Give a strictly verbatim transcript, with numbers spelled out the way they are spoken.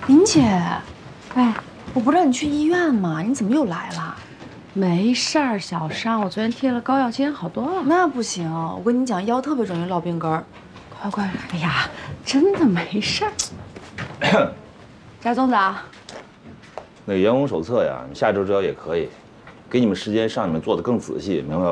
林姐，哎，我不让你去医院吗？你怎么又来了？ 没事儿，小伤，我昨天贴了膏药，今天好多了。 那不行，我跟你讲，腰特别容易落病根儿。快快， 哎呀，真的没事儿。翟总长， 那个员工手册呀，你下周交也可以，给你们时间上你们做的更仔细，明白